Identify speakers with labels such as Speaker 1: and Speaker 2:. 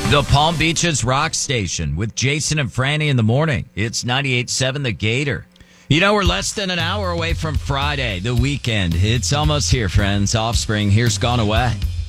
Speaker 1: The Palm Beaches Rock Station with Jason and Franny in the morning. It's 98.7 The Gator. You know, we're less than an hour away from Friday, the weekend. It's almost here, friends. Offspring, Here's Gone Away.